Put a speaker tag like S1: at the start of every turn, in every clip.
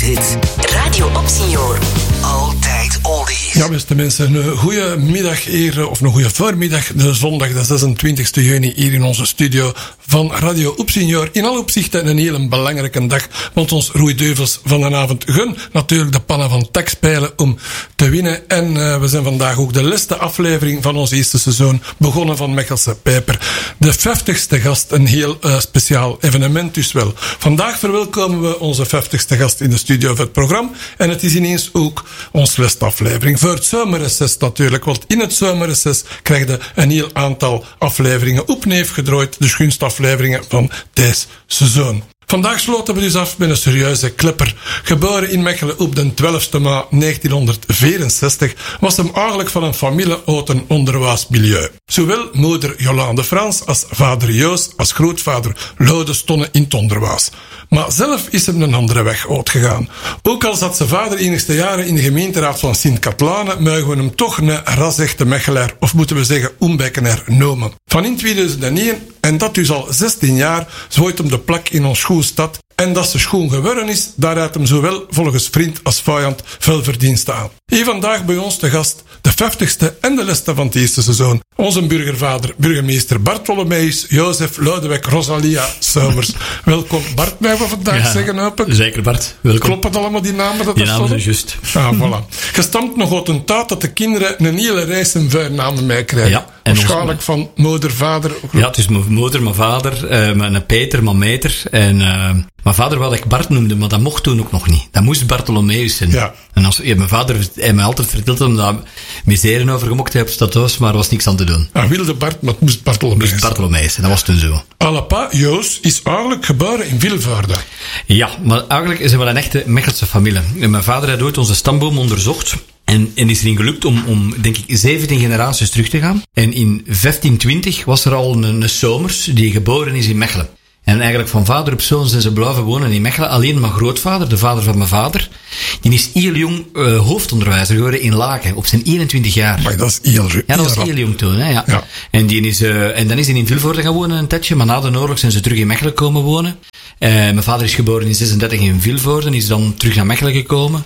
S1: hit.
S2: Radio Opsenior.
S1: Altijd oldies.
S3: Ja, beste mensen, een goede middag hier, of een goede voormiddag, de zondag, de 26 juni, hier in onze studio van Radio Opsenior. In alle opzichten een hele belangrijke dag, want ons roeideuvels van de avond gun natuurlijk de pannen van Tak spelen om te winnen. En we zijn vandaag ook de laatste aflevering van ons eerste seizoen begonnen van Mechelse Pijper. De 50ste gast, een heel speciaal evenement dus wel. Vandaag verwelkomen we onze 50ste gast in de studio van het programma. En het is ineens ook onze laatste aflevering. Voor het zomerreces natuurlijk, want in het zomerreces krijg je een heel aantal afleveringen opnieuw gedraaid. De schoonste afleveringen van deze seizoen. Vandaag sloten we dus af met een serieuze klepper. Geboren in Mechelen op de 12e maart 1964 was hem eigenlijk van een familie uit een onderwijsmilieu. Zowel moeder Jolande Frans als vader Joos als grootvader Lode stonden in het onderwijs. Maar zelf is hem een andere weg uitgegaan. Ook al zat zijn vader enigste jaren in de gemeenteraad van Sint-Katlanen, mogen we hem toch een rasechte Mechelaar, of moeten we zeggen Oembekenaar, noemen. Van in 2001, en dat dus al 16 jaar, zwooit hem de plak in ons schoolstad. En dat ze schoon geworden is, daar uit hem zowel volgens vriend als vijand veel verdiensten aan. Hier vandaag bij ons te gast, de 50ste en de laatste van het eerste seizoen. Onze burgervader, burgemeester Bartholomeus Jozef Lodewijk Rosalia Somers. Welkom Bart, mij we vandaag zeggen open.
S4: Zeker Bart, welkom.
S3: Klopt het allemaal, die namen? Dat
S4: die namen zijn juist.
S3: Ah, voilà. Gestamt nog uit een tijd dat de kinderen een hele reis en vuurnamen meekrijgen.
S4: Ja.
S3: Waarschijnlijk van moeder, vader.
S4: Ja, het is mijn moeder, mijn vader, mijn Peter, mijn meter. En mijn vader wilde ik Bart noemde, maar dat mocht toen ook nog niet. Dat moest Bartholomeus zijn. Ja. En mijn vader heeft mij altijd verteld dat hij miseren over gemokt heeft op stadhuis, maar er was niks aan te doen.
S3: Hij wilde Bart, maar het moest Bartholomeus.
S4: Het moest Bartholomeus, en dat was toen zo.
S3: Alapa Joos is eigenlijk geboren in Vilvoorde.
S4: Ja, maar eigenlijk zijn we een echte Mechelse familie. En mijn vader had ooit onze stamboom onderzocht. En is erin gelukt om, denk ik, 17 generaties terug te gaan. En in 1520 was er al een Somers die geboren is in Mechelen. En eigenlijk van vader op zoon zijn ze blijven wonen in Mechelen. Alleen mijn grootvader, de vader van mijn vader, die is heel jong hoofdonderwijzer geworden in Laken, op zijn 21 jaar.
S3: Maar dat is heel
S4: Ja, dat was heel jong toen, hè, ja.
S3: Ja.
S4: En dan is hij in Vilvoorde gaan wonen een tijdje, maar na de oorlog zijn ze terug in Mechelen komen wonen. Mijn vader is geboren in 36 in Vilvoorde en is dan terug naar Mechelen gekomen.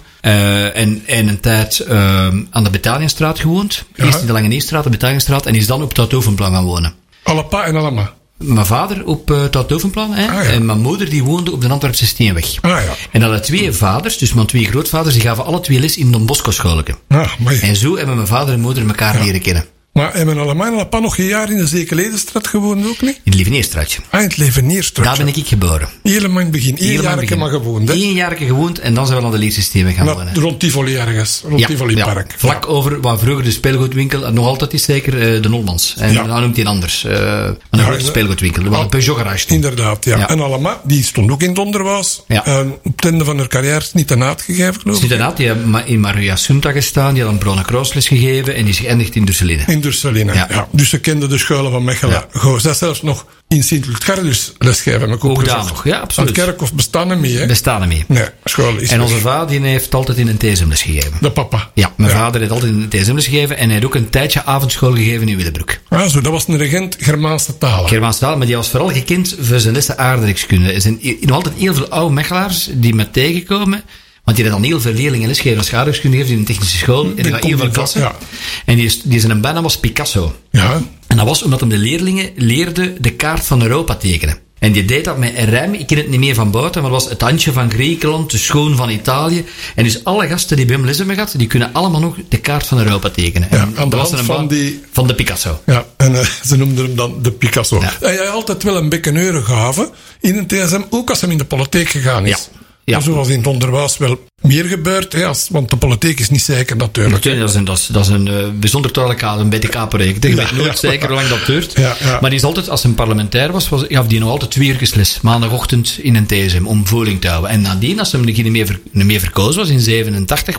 S4: En een tijd aan de Betalienstraat gewoond.
S3: Ja.
S4: Eerst in de Lange Neestraat, de Betalienstraat, en is dan op Touwtovenplan gaan wonen.
S3: Alapa en Allema.
S4: Mijn vader op Touwtovenplan, hè?
S3: Ah, ja.
S4: En mijn moeder die woonde op de Antwerpse Steenweg.
S3: Ah, ja.
S4: En dat hadden twee vaders, dus mijn twee grootvaders, die gaven alle twee les in Don Bosco schoolke.
S3: Ah, maar...
S4: En zo hebben mijn vader en moeder elkaar leren kennen.
S3: Maar hebben Allema en Alapa nog een jaar in de Zekeledenstraat gewoond ook niet?
S4: In het Lieveneerstraatje.
S3: Ah, in het Leveneerstraatje.
S4: Daar ben ik geboren.
S3: Helemaal in het begin. 1 jaar maar gewoond, hè?
S4: 1 jaar gewoond en dan zijn we naar de Leerse Steenweg gaan wonen.
S3: Rond Tivoli ergens. Rond Tivoli Park.
S4: Vlak over waar vroeger de speelgoedwinkel, nog altijd is zeker de Nolmans. En dan noemt hij een anders. Een grote speelgoedwinkel. Waar een Peugeot garage stond.
S3: Inderdaad, ja. En Allema, die stond ook in het onderwijs.
S4: Ja.
S3: Op het einde van haar carrière is niet een uitgegeven, geloof ik.
S4: Niet een die heeft in Maria Sunta gestaan, die had een Brone Kroosles gegeven en die is geëindigd in Durseline.
S3: In Durseline, ja. Dus ze kende de scholen van Mechelen. Ja. Zij zelfs nog in Sint-Lutgardus lesgeven.
S4: Ook daar nog, ja, absoluut.
S3: Want kerkhof bestaan er mee, hè?
S4: Bestaan er mee.
S3: Nee, school is
S4: en
S3: weg.
S4: onze vader die heeft altijd in een TSM les gegeven.
S3: De papa?
S4: Ja, mijn vader heeft altijd in een TSM les gegeven en hij heeft ook een tijdje avondschool gegeven in Willebroek.
S3: Ah, zo, dat was een regent Germaanse talen.
S4: Germaanse talen, maar die was vooral gekend voor zijn lessen aardrijkskunde. Er zijn nog altijd heel veel oude Mechelaars die me tegenkomen. Want die had dan heel veel leerlingen lesgegeven als aardrijkskunde gegeven in een technische school. En die had heel veel klassen. Ja. En die zijn bijnaam was Picasso.
S3: Ja.
S4: En dat was omdat hem de leerlingen leerde de kaart van Europa tekenen. En die deed dat met een rijm. Ik ken het niet meer van buiten, maar dat was het handje van Griekenland, de schoon van Italië. En dus alle gasten die bij hem les hebben gehad, die kunnen allemaal nog de kaart van Europa tekenen.
S3: Ja, aan de hand
S4: van de Picasso.
S3: Ja, en ze noemden hem dan de Picasso. Ja. Hij had altijd wel een beetje eurengaven in een TSM, ook als hij in de politiek gegaan is.
S4: Ja. Ja.
S3: Zoals in het onderwijs wel meer gebeurt, hè, want de politiek is niet zeker natuurlijk.
S4: Dat is een bijzonder duidelijk een BTK-project. Ik weet nooit zeker hoe lang dat duurt. Ja. Maar die is altijd, als hij parlementair gaf die nog altijd 2 uur les, maandagochtend in een TSM, om voeling te houden. En nadien, als hij niet meer verkozen was, in 87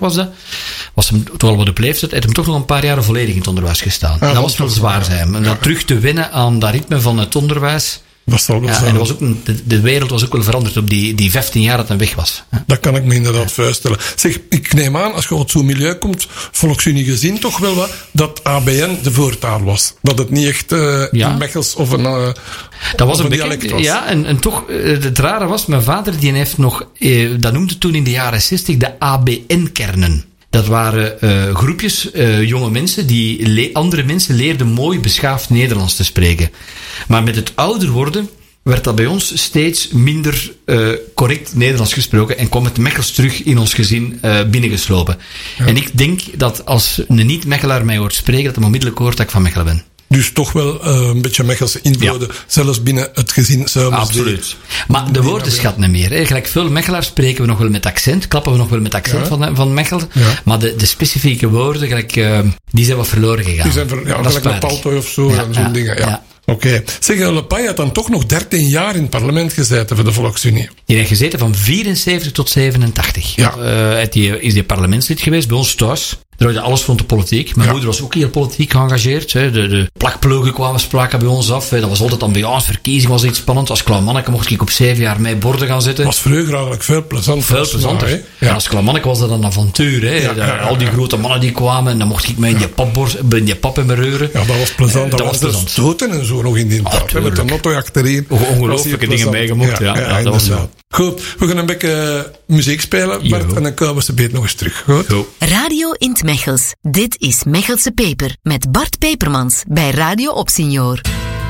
S4: was hem toch al wat op leeftijd, heeft hem toch nog een paar jaren volledig in het onderwijs gestaan. En dat was wel zwaar zijn. En dat terug te winnen aan dat ritme van het onderwijs,
S3: Dat zal wel zijn.
S4: En was ook de wereld was ook wel veranderd op die 15 jaar dat hij weg was.
S3: Dat kan ik me inderdaad voorstellen. Zeg, ik neem aan, als je uit zo'n milieu komt, volksunie gezien toch wel wat, dat ABN de voortaal was. Dat het niet echt in Mechels of een
S4: dat was een
S3: dialect was.
S4: Ja, en toch, het rare was, mijn vader die heeft nog, dat noemde toen in de jaren 60 de ABN-kernen. Dat waren groepjes jonge mensen die andere mensen leerden mooi beschaafd Nederlands te spreken. Maar met het ouder worden werd dat bij ons steeds minder correct Nederlands gesproken en kwam het Mechels terug in ons gezin binnengeslopen. Ja. En ik denk dat als een niet-Mechelaar mij hoort spreken, dat hij onmiddellijk hoort dat ik van Mechelen ben.
S3: Dus toch wel een beetje Mechelse invloeden, zelfs binnen het gezin samen.
S4: Absoluut. Maar de woordenschat niet meer. Hè. Gelijk veel Mechelaars spreken we nog wel met accent, klappen we nog wel met accent van Mechelen. Ja. Maar de specifieke woorden, gelijk, die zijn wat verloren gegaan.
S3: Die zijn gelijk een paltooi of zo en zo'n dingen. Ja. Oké. Zeg, Le Pai had dan toch nog 13 jaar in het parlement gezeten voor de Volksunie.
S4: Die heeft gezeten van 74 tot 87.
S3: Ja.
S4: Is die parlementslid geweest bij ons thuis. Draaide alles rond de politiek. Mijn moeder was ook heel politiek geëngageerd. Hè. De plakpleugen kwamen spraken bij ons af. Dat was altijd ambiance-verkiezing, was iets spannend. Als klein manneke mocht ik op 7 jaar mee borden gaan zitten.
S3: Was vroeger eigenlijk veel plezanter.
S4: Veel plezanter. Ja. En als klein manneke was dat een avontuur. Hè. Al die grote mannen die kwamen. En dan mocht ik mee in die pap in mijn reuren.
S3: Ja, dat was plezant. Dat was plezant. Stoten en zo nog in die tijd. Met de motto achterin.
S4: Ongelooflijke dingen meegemokt. Ja, dat was zo.
S3: Goed, we gaan een beetje muziek spelen, Bart, en dan komen we ze beet nog eens terug. Goed?
S2: Radio in 't Mechels. Dit is Mechelse Peper met Bart Pepermans bij Radio Opsenior.